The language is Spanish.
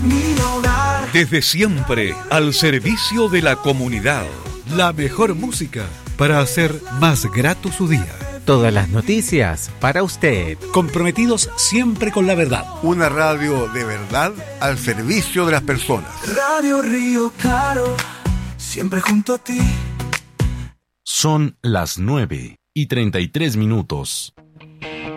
mi hogar. Desde siempre, al servicio de la comunidad. La mejor música para hacer más grato su día. Todas las noticias para usted. Comprometidos siempre con la verdad. Una radio de verdad al servicio de las personas. Radio Río Claro, siempre junto a ti. Son las 9:33.